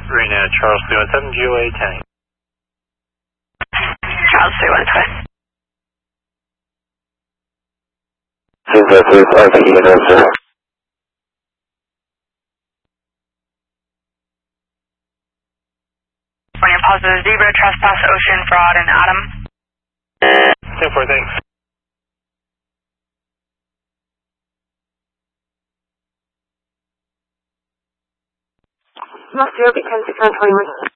Rena, Charles 317, GOA 10. Charles 317. When you're positive, Zebra, trespass, Ocean, fraud, and Adam. 10-4, thanks. Must be 10-6-9-20.